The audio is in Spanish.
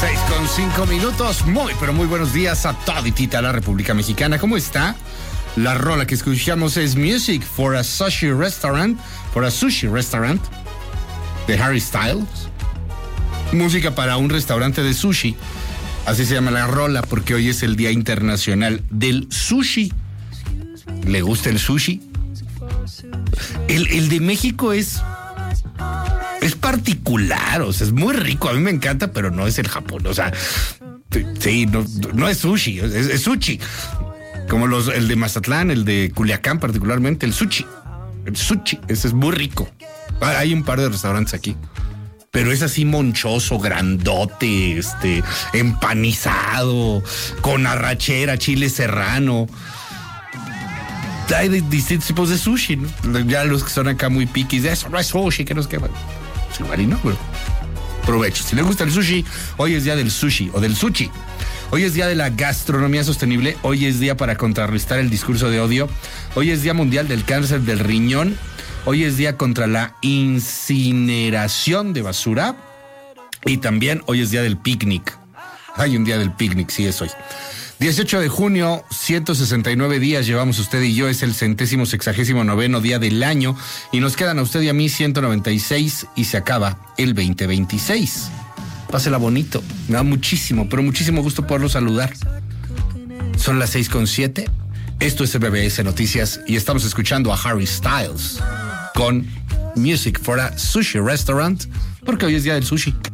6:05. Muy, pero muy buenos días a toditita la República Mexicana. ¿Cómo está? La rola que escuchamos es Music for a Sushi Restaurant, de Harry Styles. Música para un restaurante de sushi. Así se llama la rola porque hoy es el Día Internacional del Sushi. ¿Le gusta el sushi? El de México es particular, o sea, es muy rico. A mí me encanta, pero no es el Japón. O sea, sí, no es sushi, es sushi. Como el de Mazatlán, el de Culiacán particularmente, el sushi. El sushi, ese es muy rico. Hay un par de restaurantes aquí. Pero es así monchoso, grandote, empanizado, con arrachera, chile serrano. Hay distintos tipos de sushi, ¿no? Ya los que son acá muy piquis, eso no es sushi, que no es que... Igual y no, pero provecho. Si les gusta el sushi, hoy es día del sushi o del sushi. Hoy es día de la gastronomía sostenible. Hoy es día para contrarrestar el discurso de odio. Hoy es día mundial del cáncer del riñón. Hoy es día contra la incineración de basura. Y también hoy es día del picnic. Hay un día del picnic, sí es hoy. 18 de junio, 169 días llevamos usted y yo, es el 169º día del año y nos quedan a usted y a mí 196 y se acaba el 2026. Pásela bonito, me da muchísimo, pero muchísimo gusto poderlo saludar. Son las 6:07, esto es MBS Noticias y estamos escuchando a Harry Styles con Music for a Sushi Restaurant, porque hoy es día del sushi.